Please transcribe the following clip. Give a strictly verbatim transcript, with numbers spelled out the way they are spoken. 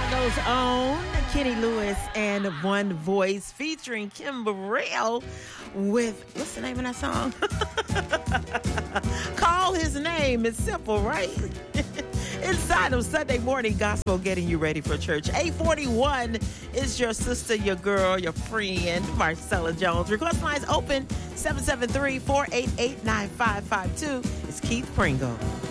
Chicago's own Kenny Lewis and One Voice featuring Kim Burrell with, what's the name of that song? Call His Name. It's simple, right? Inside of Sunday Morning Gospel, getting you ready for church. eight forty-one is your sister, your girl, your friend, Marcella Jones. Request lines open, seven seven three, four eight eight, nine five five two. It's Keith Pringle.